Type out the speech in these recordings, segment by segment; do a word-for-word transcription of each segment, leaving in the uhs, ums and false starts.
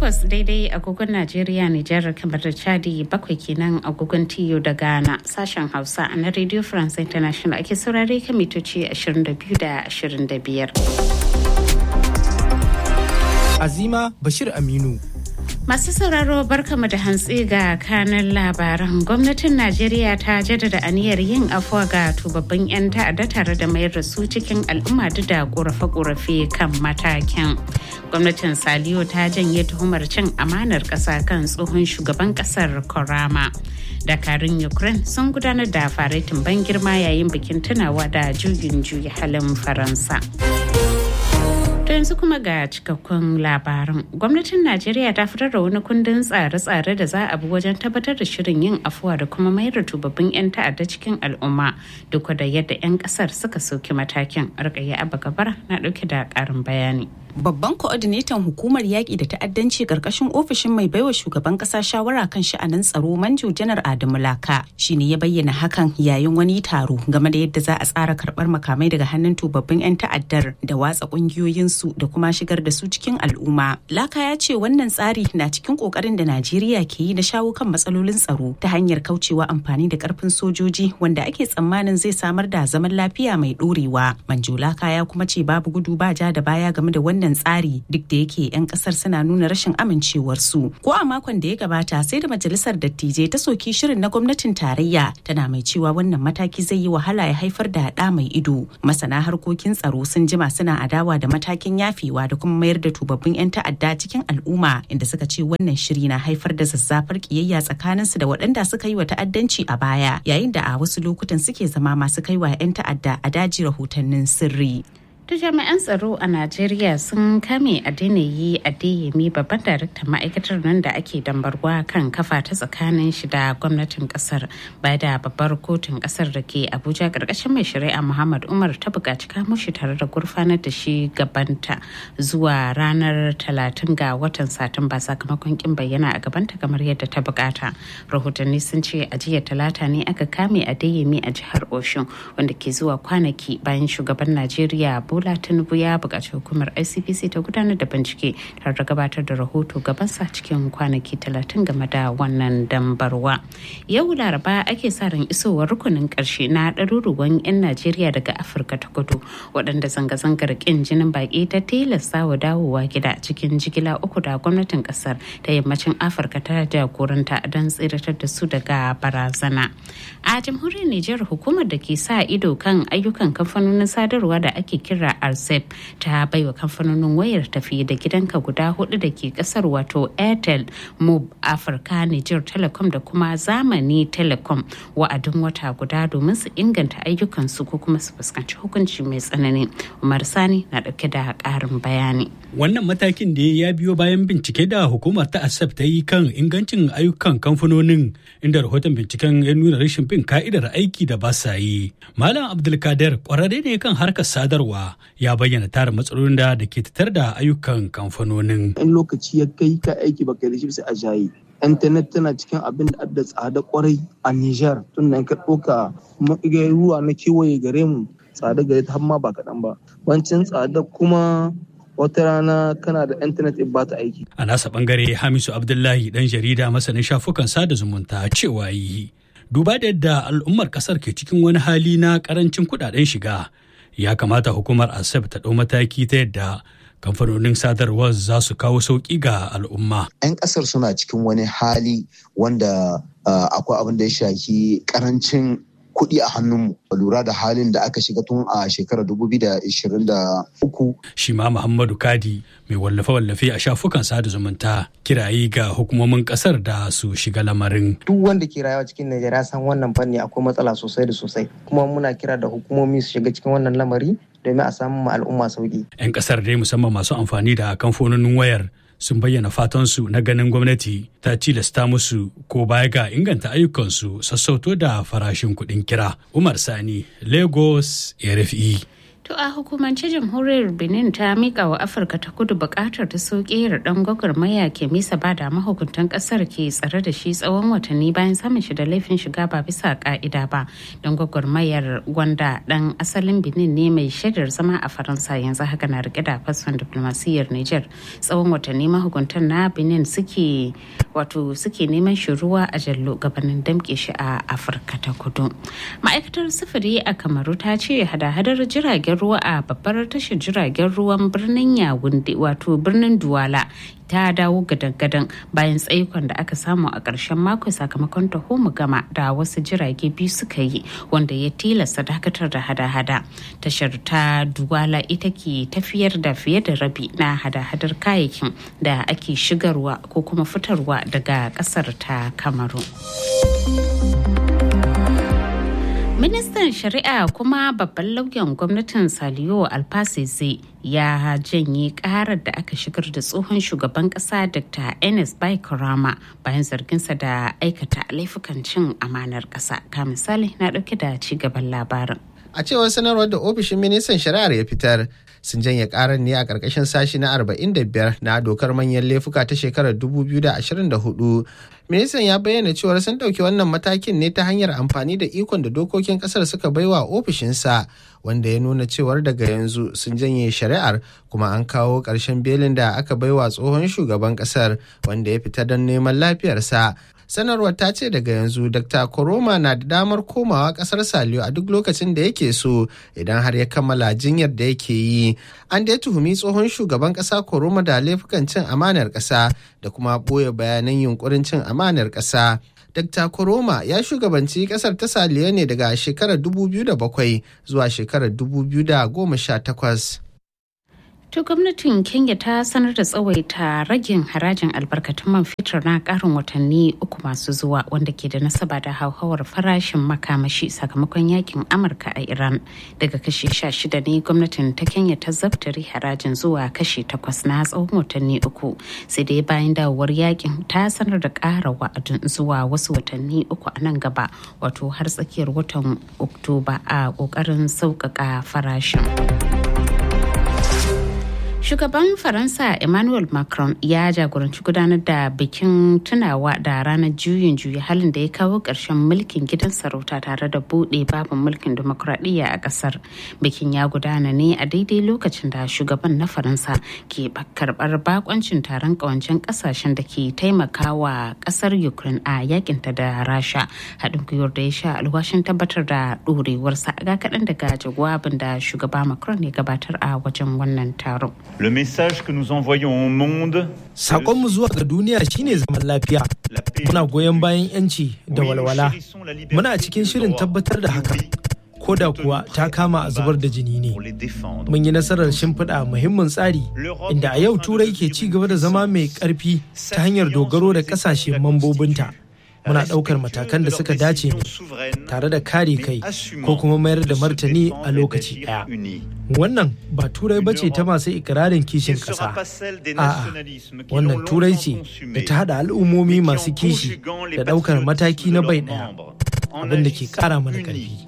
takwas daidai agogon Najeriya, Nijar, kamar da Chadi, bakwai kenan agogon Tiyo da Ghana. Sashen Hausa na Radio France International ake saurare kan mitoci ashirin da biyu da ashirin da biyar. Azima Bashir Aminu. Masu sauraro barkamu da hantsi ga kanan labaran. Gwamnatin Najeriya ta jaddada aniyar yin afuwa ga tubabbin 'yan ta'adda tare da mayar da su cikin al'umma duk da ƙorafe-ƙorafe kan matakin. Gwamnatin Saliyo ta janye tuhumar cin amanar ƙasa kan tsohon shugaban ƙasar Korama. Dakarun Ukraine sun gudanar da faretin ban girma yayin bikin tunawa da juyin juya halin Faransa. To yanzu kuma ga cikakkun labaran. Gwamnatin Najeriya ta fitar da wani kundin tsare-tsare da za a bi wajen tabbatar da shirin yin afuwa da kuma mayar da tubabbin 'yan ta'adda cikin al'umma duk da yadda 'yan kasar suka sauki matakin. Rukayya Abba Kabara na dauke da karin bayani. Babban coordinator hukumar yaƙi da ta'addanci ƙarƙashin ofishin mai baiwa shugaban ƙasa shawara kan sha'anin tsaro Manjo Janar Adamu Laka shine ya bayyana hakan yayin wani taro game da yadda za a tsara karɓar makamai daga hannun tubabbin 'yan ta'addar da watsa ƙungiyoyinsu da kuma shigar da su cikin al'umma. Laka ya ce wannan tsari na cikin ƙoƙarin da Najeriya ke yi na shawo kan matsalolin tsaro ta hanyar kaucewa amfani da ƙarfin sojoji wanda ake tsammanin zai samar da zaman lafiya mai ɗorewa. Manjo Laka ya kuma ce babu gudu ba ja da baya game da wannan tsari duk da yake 'yan kasar suna nuna rashin amincewarsu. Ko a makon da ya gabata sai da majalisar dattijai ta soki shirin na gwamnatin tarayya tana mai cewa wannan mataki zai yi wahala ya haifar da ɗa mai ido. Masana harkokin tsaro sun jima suna adawa da matakin yafewa da kuma mayar da tubabbin 'yan ta'adda cikin al'umma inda suka ce wannan shiri na haifar da zazzafar kiyayya tsakaninsu da waɗanda suka yi wa ta'addanci a baya yayin da a wasu lokutan suke zama masu kaiwa 'yan ta'adda a daji rahotannin sirri. Da jami'an tsaro a Najeriya sun kame Adeniyi Adeyemi babban daraktan ma'aikatar nan da ake dambarwa kan kafa ta tsakanin shi da gwamnatin kasar baya da babbar kotun kasar da ke Abuja karkashin mai shari'a Muhammad Umar ta buƙaci kamo shi tare da gurfanar da shi gabanta zuwa ranar talatin ga watan Satumba sakamakon kin bayyana a gabanta kamar yadda ta buƙata. Rahotanni sun ce a jiya talata ne aka kame Adeyemi a jihar Oshun wanda ke zuwa kwanaki bayan shugaban Najeriya Bola Tinubu ya buƙaci hukumar I C P C ta gudanar da bincike tare da gabatar da rahoto gabansa cikin kwanaki talatin game da wannan dambarwa. Yau Laraba ake sa ran isowar rukunin ƙarshe na ɗaruruwan 'yan Najeriya daga Afirka ta Kudu waɗanda zanga-zangar ƙin jinin baƙi ta tilasta wa dawowa gida cikin jigila uku da gwamnatin ƙasar ta yammacin Afirka ta jagoranta don tsiratar da su daga barazana. A jamhuriyar Nijar hukumar da ke sa ido kan ayyukan kamfanonin sadarwa da ake kira R C E P ta baiwa kamfanonin wayar tafi da gidanka guda hudu da ke kasar wato Airtel, Mob, Africa, Niger Telecom da kuma Zamani Telecom wa'adin wata guda domin su inganta ayyukansu ko kuma su fuskanci hukunci mai tsanani. Umar Sani na dauke da karin bayani. Wannan matakin da ya biyo bayan bincike da hukumar ta A S A P ta yi kan ingancin ayyukan kamfanonin inda rahoton binciken ya nuna rashin bin ka'idar aiki da ba sa yi. Malam Abdulkadir kwararre ne kan harkar sadarwa ya bayyana tarin matsalolin da da ke tattare da ayyukan kamfanonin. In lokaci ya kai ka aiki baka da shi sai a jayi. Internet tana cikin abin da adda tsada kwarai a Niger tun nan ka ɗauka ruwa na kewaye gare mu tsada gare ta hamma ba kaɗan ba. Wancin tsada kuma wata rana kana da intanet in ba ta aiki. A nasa bangare Hamisu Abdullahi dan jarida masanin shafukan sada zumunta cewa yi duba da yadda al'ummar kasar ke cikin wani hali na karancin kudaden shiga ya kamata hukumar A S A P ta ɗau mataki ta yadda kamfanonin sadarwar za su kawo sauƙi ga al'umma. 'Yan ƙasar suna cikin wani hali wanda uh, akwai abin da ya shafi karancin kuɗi a hannunmu lura da halin da aka shiga tun a shekarar dubu biyu da ishirin da uku. Shi ma Muhammadu Kadi mai wallafe-wallafe a shafukan sada zumunta kirayi ga hukumomin ƙasar da su shiga lamarin. Duk wanda ke rayuwa cikin Najeriya san wannan fanni akwai matsala sosai da sosai kuma muna kira da hukumomi su shiga cikin wannan lamari domin a samu ma al'umma sauki. 'Yan ƙasar dai musamman masu amfani da kamfanonin wayar sun bayyana fatansu na ganin gwamnati ta tilasta musu ko baya ga inganta ayyukansu sassauto da farashin kuɗin kira. Umar Sani, Lagos, R F I. To a hukumance jamhuriyar Benin ta mika wa Afirka ta kudu bukatar ta soke dan gwagwarmaya ke misa ba da mahukuntan kasar ke tsare da shi tsawon watanni bayan samun shi da laifin shiga ba bisa ka'ida ba. Dan gwagwarmayar gwanda dan asalin Benin ne mai shaidar zama a Faransa yanzu haka na rike da fasfon diplomasiyyar Niger. Tsawon watanni mahukuntan na Benin suke wato suke neman shi ruwa a jallo gabanin damke shi a Afirka ta kudu. Ma'aikatar sufuri a Kamaru ta ce hada-hadar jiragen ruwa a babbar tashar jiragen ruwan birnin Yawunde wato birnin Duwala ta dawo gadan-gadan bayan tsaikon da aka samu a ƙarshen mako sakamakon taho gama da wasu jirage biyu suka yi wanda ya tilasta dakatar da hada-hada. Tashar ta Duwala ita ke tafiyar da fiye da rabi na hada-hadar kayayyakin da ake shigarwa ko kuma fitarwa daga ƙasar ta Kamaru. Ministan Shari'a kuma babban lauyan gwamnatin Saliyo Alfasese ya janye karar da aka shigar da tsohon shugaban kasa Doctor Enes Bai Koroma bayan zarginsa da aikata laifukan cin amanar kasa. Ka misali na dauke da ci gaban labarin. A cewar sanarwar da ofishin ministan shari'ar ya fitar, sun janye karar ne a ƙarƙashin sashi na arba'in da biyar na dokar manyan laifuka ta shekarar dubu biyu da ashirin da hudu. Ministan ya bayyana cewar sun ɗauki wannan matakin ne ta hanyar amfani da ikon da dokokin ƙasar suka baiwa ofishinsa, wanda ya nuna cewar daga yanzu sun janye shari'ar kuma an kawo ƙarshen belin da aka baiwa tsohon shugaban ƙasar wanda ya fita don neman lafiyarsa. Sanarwar ta ce daga yanzu Doctor Koroma na da damar komawa kasar Saliyo a duk lokacin da yake so idan har ya kammala jinyar da yake yi. An dai tuhumi tsohon shugaban kasa Koroma da laifukan cin amanar kasa da kuma ɓoye bayanan yunkurin cin amanar kasa. Doctor Koroma ya shugabanci kasar ta Saliyo ne daga shekarar dubu biyu da bakwai zuwa shekarar dubu biyu da goma sha takwas. To gwamnatin Kenya ta sanar da tsawaita ragin harajin albarkatun man fetur na karin watanni uku masu zuwa wanda ke da nasaba da hauhawar farashin makamashi sakamakon yakin Amurka a Iran. Daga kashi sha shida ne gwamnatin ta Kenya ta zabtare harajin zuwa kashi takwas na tsawon watanni uku. Sai dai bayan dawowar yakin ta sanar da ƙara wa'adin zuwa wasu watanni uku a nan gaba wato har tsakiyar watan Oktoba a ƙoƙarin sauƙaƙa farashin. Shugaban Faransa Emmanuel Macron ya jagoranci gudanar da bikin tunawa da ranar juyin juya halin da ya kawo ƙarshen mulkin gidan sarauta tare da buɗe babin mulkin demokuraɗiyya a ƙasar. Bikin ya gudana ne a daidai lokacin da shugaban na Faransa ke karɓar bakoncin taron ƙawancen ƙasashen da ke taimakawa ƙasar Ukraine a yakinta da Rasha. Haɗin gwiwar da ya sha alwashin tabbatar da ɗorewarsa ga kaɗan daga jawabin da shugaba Macron ya gabatar a wajen wannan taron. Le message que nous envoyons au monde. Sakonmu zuwa ga duniya shine zaman lafiya. Muna goyon bayan yanci da walwala. Muna cikin shirin tabbatar da hakan. Ko da kuwa ta kama a zubar da jini ne. Mun yi nasarar shimfiɗa muhimmin tsari inda a yau Turai ke ci gaba da zama mai ƙarfi ta hanyar dogaro da ƙasashe mambobinta. Muna ɗaukar matakan da suka dace ne tare da kare kai ko kuma mayar da martani a lokaci ɗaya. Wannan ba turai bace ta masu ikirarin kishin ƙasa. A'a, wannan turai ce da ta haɗa al'ummomi masu kishi da ɗaukar mataki na bai ɗaya, abin da ke ƙara mana ƙarfi.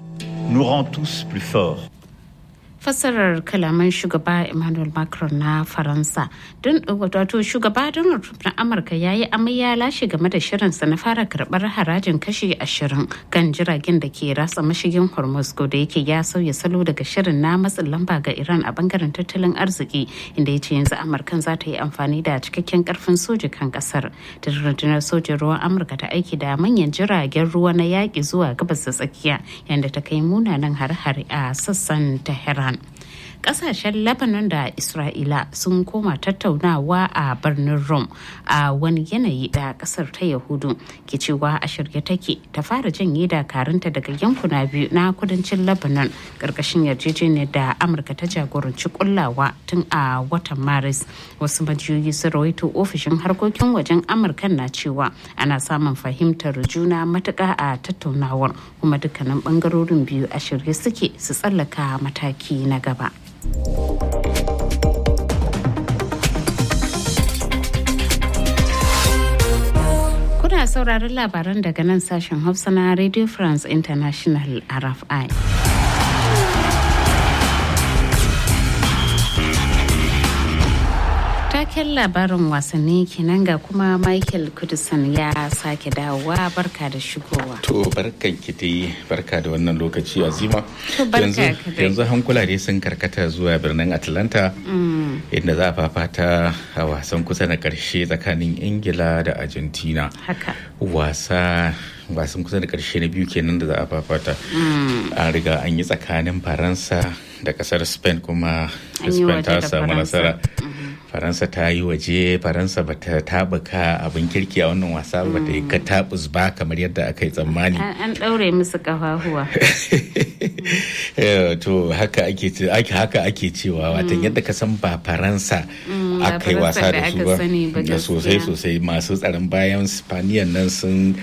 Fassarar kalaman shugaba Emmanuel Macron na Faransa. Don wato shugaba Donald Trump na Amurka ya yi amai ya lashe game da shirinsa na fara karɓar harajin kashi ashirin kan jiragen da ke ratsa mashigin Hormuz da yake ya sauya salo daga shirin na matsin lamba ga Iran a bangaren tattalin arziki inda ya ce yanzu Amurkan za ta yi amfani da cikakken karfin soja kan kasar. Da rundunar sojin ruwan Amurka ta aiki da manyan jiragen ruwa na yaƙi zuwa gabas da tsakiya yadda ta kai munanan hare-hare a sassan Tehran. Kasashen Lebanon da Isra'ila sun koma tattaunawa a birnin Rome a wani yanayi da kasar ta Yahudu ke cewa a shirye take ta fara janye dakarunta daga yankuna biyu na kudancin Lebanon karkashin yarjejeniyar da Amurka ta jagoranci kullawa tun a watan Maris. Wasu majiyoyi sun rawaito ofishin harkokin wajen Amurka na cewa ana samun fahimtar juna matuƙa a tattaunawar kuma dukkanin bangarorin biyu a shirye suke su tsallaka mataki na gaba. Kuna sauraron labaran daga nan sashen Hausa na Radio France International R F I. Ƙarshen labarin wasanni kenan ga kuma Michael Kudusan ya sake dawowa barka da shigowa. To barkan ki dai barka da wannan lokaci Azima. To barka yanzu hankula dai sun karkata zuwa birnin Atlanta inda za a fafata a wasan kusa na ƙarshe tsakanin Ingila da Argentina. Haka. Wasa wasan kusa da ƙarshe na biyu kenan da za a fafata. An riga an yi tsakanin Faransa da ƙasar Spain kuma Spain ta samu nasara. Faransa ta yi waje, Faransa ba ta taɓuka abin kirki a wannan wasa ba ta yi ka taɓus ba kamar yadda aka yi tsammani. An ɗaure musu ƙafafuwa. To haka ake haka ake cewa watan yadda ka san ba Faransa aka yi wasa da su ba. Sosai sosai masu tsaron bayan Spaniyan nan sun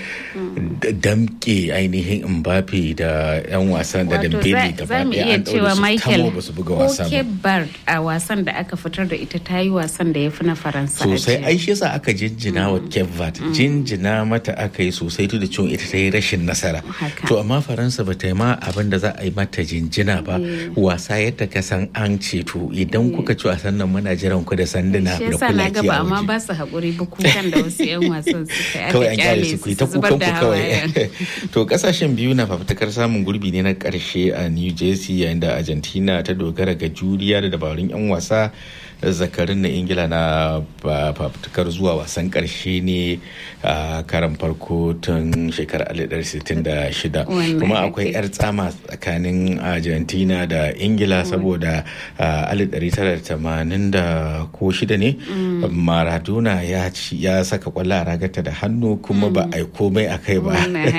damƙe ainihin Mbappe da 'yan wasan da Dembele gaba ɗaya an ɗaure su tamo ba su buga wasa ba. Ko Cape Verde a wasan da aka fitar da ita ta yi wasan da ya fi na Faransa. Sosai ai shi yasa aka jinjina wa Cape Verde. Jinjina mata aka yi sosai tun da cewa ita ta yi rashin nasara. To amma Faransa ba ta yi ma abin da za a yi mata jinjina ba. Wasa yadda ka san an ceto idan kuka ci wasan nan muna jiran ku da sanduna da kula ke a waje. Amma ba su haƙuri ba kukan da wasu 'yan wasan suka yi. Kawai an kyale su ku ta kukan ku kawai. To kasashen biyu na fafutukar samun gurbi ne na ƙarshe a New Jersey yayin da Argentina ta dogara ga juriya da dabarun 'yan wasa. Zakarin na Ingila na fafutukar zuwa wasan karshe ne a karan farko tun shekarar alif ɗari sittin da shida kuma akwai 'yar tsama tsakanin Argentina da Ingila saboda alif ɗari tara da tamanin da ko shida ne Maradona ya saka kwallo a ragarta da hannu kuma ba a yi komai a kai ba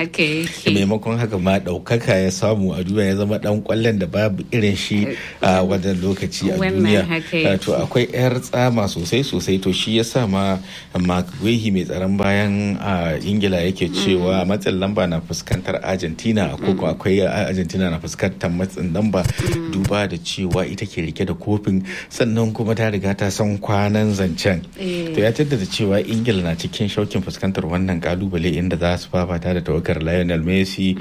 maimakon haka ma ɗaukaka ya samu a duniya ya zama ɗan kwallon da babu irin shi a wannan lokaci a duniya. Akwai 'yar tsama sosai sosai to shi ya sa ma Mark Guehi mai tsaron bayan a Ingila yake cewa matsin lamba na fuskantar Argentina ko akwai Argentina na fuskantar matsin lamba duba da cewa ita ke rike da kofin sannan kuma ta riga ta san kwanan zancen. To ya jaddada cewa Ingila na cikin shaukin fuskantar wannan kalubale inda za su fafata da tawagar Lionel Messi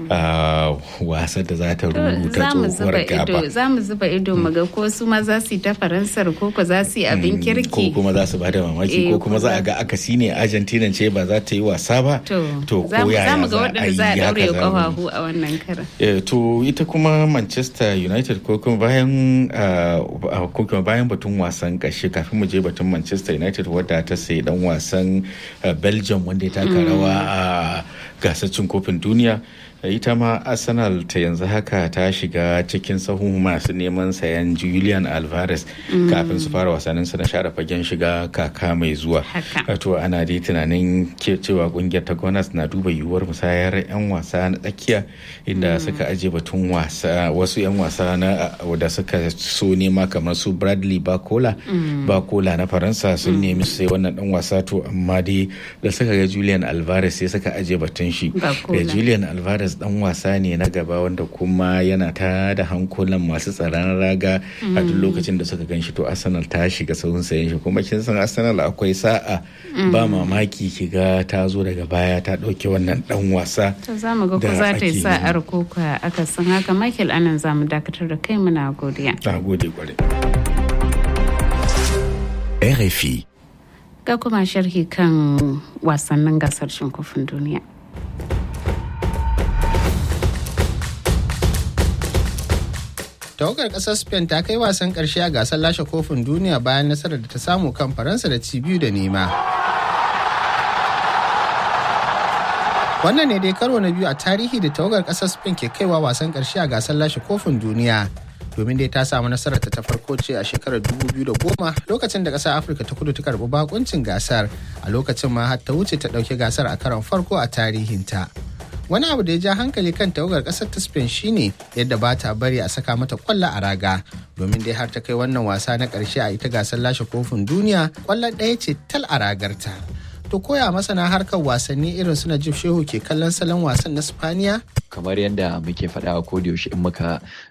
a wasan da za ta rubuta tsohuwar gaba. Za mu zuba ido mu ga ko su ma za su yi ta Faransar ko ko za su yi abin kirki ko kuma za su bada mamaki ko kuma za a ga akasi ne Argentina ce ba za ta yi wasa ba to ko yaya za a yi haka kafafu a wannan karan. To ita kuma Manchester United ko kuma bayan ko kuma bayan batun wasan ƙarshe kafin mu je batun Manchester United wadda ta sayi dan wasan Belgium wanda ya taka rawa a gasar cin kofin duniya. Ita ma Arsenal ta yanzu haka ta shiga cikin sahun masu neman sayan Julian Alvarez kafin su fara wasannin su na share fagen shiga kaka mai zuwa. To ana dai tunanin cewa kungiyar ta Gunners na duba yiwuwar musayar 'yan wasa na tsakiya inda suka aje batun wasa wasu 'yan wasa na da suka so nema kamar su Bradley Bacola Bacola na Faransa sun nemi sai wannan dan wasa to amma dai da suka ga Julian Alvarez sai suka aje batun shi. Julian Alvarez dan wasa ne na gaba wanda kuma yana ta da hankulan masu tsaron raga a duk lokacin da suka ganshi to Arsenal ta shiga sahun sayen shi kuma kin san Arsenal akwai sa'a ba mamaki kiga ta zo daga baya ta dauke wannan dan wasa to zamu ga ko za ta yi sa'ar koka aka san haka Michael anan zamu dakatar da kai muna godiya na gode kwarai. R F I ga kuma sharhi kan wasannin gasar cin kofin duniya. Tawagar kasar Spain ta kai wasan karshe a gasar lashe kofin duniya bayan nasarar da ta samu kan Faransa da ci biyu da nema. Wannan ne dai karo na biyu a tarihi da tawagar kasar Spain ke kaiwa wasan karshe a gasar lashe kofin duniya. Domin dai ta samu nasarar ta farko ce a shekarar dubu biyu da goma lokacin da kasar Afirka ta kudu ta karbi bakuncin gasar, a lokacin ma har ta wuce ta dauki gasar a karon farko a tarihinta. Wani abu da ya ja hankali kan tawagar kasar ta Spain shine yadda ba ta bari a saka mata kwallo a raga, domin dai har ta kai wannan wasa na karshe a ita gasar lashe kofin duniya kwallo ɗaya ce tal a ragarta. To koya masana harkar wasanni irin su Najib Shehu ke kallon salon wasan na Spaniya? Kamar yadda muke faɗa a kodayaushe in muka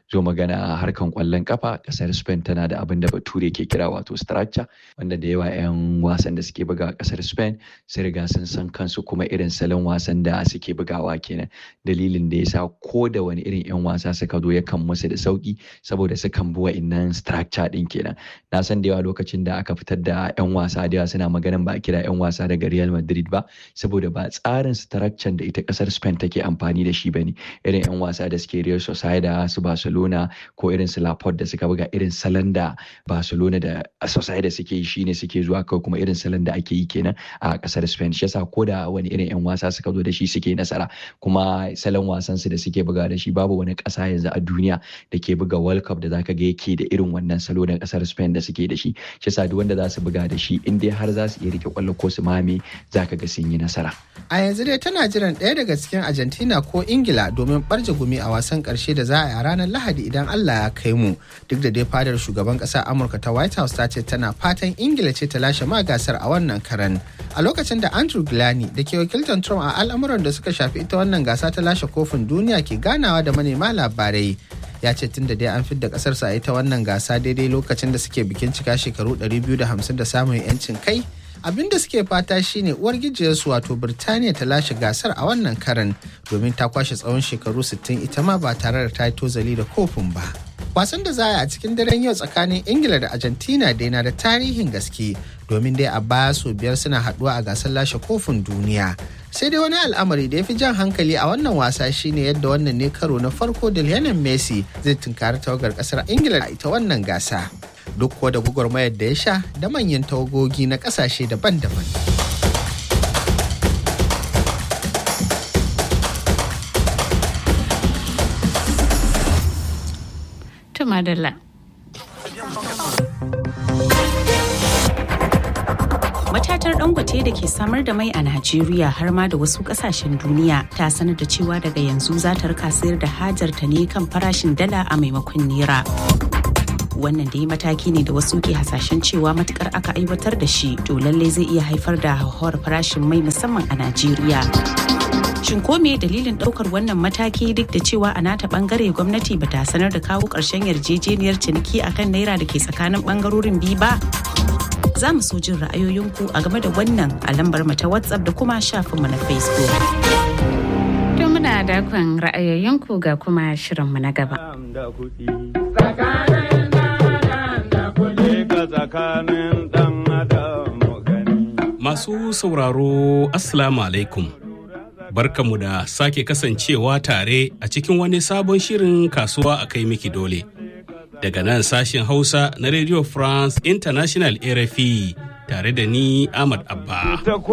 zo magana harkan kwallon kafa, kasar Spain tana da abin da bature ke kira wato structure, wanda da yawa 'yan wasan da suke buga kasar Spain sun riga sun san kansu kuma irin salon wasan da suke bugawa kenan. Dalilin da yasa ko da wani irin 'yan wasa suka zo yakan musu da sauki saboda sukan bi wa'innan structure din kenan. Na san da yawa lokacin da aka fitar da 'yan wasa da yawa suna maganan ba a kira 'yan wasa daga Real Madrid ba saboda ba tsarin structure da ita kasar Spain take amfani da shi bane. Irin 'yan wasa da suke Real Sociedad, su Barcelona ko irin su Laporte da suka buga irin salon da Barcelona da Sociedad suke yi shine suke zuwa kai kuma irin salon da ake yi kenan a kasar Spain. Shi yasa ko da wani irin 'yan wasa suka zo da shi suke nasara, kuma salon wasan su da suke buga da shi babu wani kasa yanzu a duniya da ke buga World Cup da zaka ga yake da irin wannan salo na kasar Spain da suke da shi. Shi yasa duk wanda za su buga da shi in dai har za su iya rike kwallo ko su mame zaka ga sun yi nasara. A yanzu dai tana jiran ɗaya daga cikin Argentina ko Ingila domin ɓarje gumi a wasan ƙarshe da za a yi a ranar Lahadi idan Allah ya kai mu. Duk da dai fadar shugaban ƙasar Amurka ta White House ta ce tana fatan Ingila ce ta lashe ma gasar a wannan karan. A lokacin da Andrew Glani da ke wakiltar Trump a al'amuran da suka shafi ita wannan gasa ta lashe kofin duniya ke ganawa da manema labarai. Ya ce tun da dai an fidda ƙasarsa a ita wannan gasa daidai lokacin da suke bikin cika shekaru ɗari biyu da hamsin da samun 'yancin kai. Abin da suke fata shine uwar gijiyarsu wato Birtaniya ta lashe gasar a wannan karan domin ta kwashe tsawon shekaru sittin ita ma ba tare da ta yi tozali da kofin ba. Wasan da za a yi a cikin daren yau tsakanin Ingila da Argentina dai na da tarihin gaske domin dai a baya sau biyar suna haduwa a gasar lashe kofin duniya. Sai dai wani al'amari da ya fi jan hankali a wannan wasa shine yadda wannan ne karo na farko da Lionel Messi zai tunkari tawagar kasar Ingila a ita wannan gasa. Duk kuwa da gwagwarmayar da ya sha da manyan tawagogi na kasashe daban-daban. Tumadala. Matatar Dangote da ke samar da mai a Najeriya har ma da wasu kasashen duniya ta sanar da cewa daga yanzu za ta rika sayar da hajar ta ne kan farashin dala a maimakon naira. Wannan dai mataki ne da wasu ke hasashen cewa matukar aka aiwatar da shi to lalle zai iya haifar da hauhawar farashin mai musamman a Najeriya. Shin ko me dalilin daukar wannan mataki duk da cewa a nata bangare gwamnati bata sanar da kawo ƙarshen yarjejeniyar ciniki akan naira da ke tsakanin bangarorin biyu ba? Za mu so jin ra'ayoyinku a game da wannan a lambar mu ta WhatsApp da kuma shafinmu na Facebook. To muna dakon ra'ayoyinku ga kuma shirinmu na gaba. Masu sauraro Assalamu alaikum. Barkanmu da sake kasancewa tare a cikin wani sabon shirin kasuwa a kai miki dole. Daga nan sashen Hausa na Radio France International R F I tare da ni Ahmad Abba.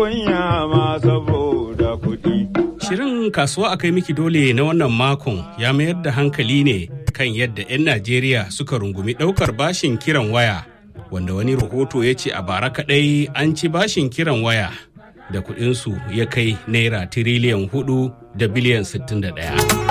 Shirin kasuwa a kai miki dole na wannan makon ya mayar da hankali ne kan yadda 'yan Najeriya suka rungumi ɗaukar bashin kiran waya, wanda wani rahoto ya ce a bara kaɗai an ci bashin kiran waya da kuɗinsu ya kai naira tiriliyan hudu da biliyan sittin da ɗaya.